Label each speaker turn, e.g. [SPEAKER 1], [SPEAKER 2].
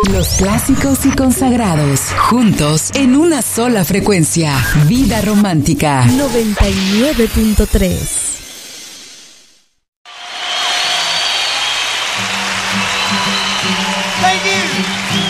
[SPEAKER 1] Los clásicos y consagrados, juntos en una sola frecuencia. Vida Romántica
[SPEAKER 2] 99.3.
[SPEAKER 3] Thank you.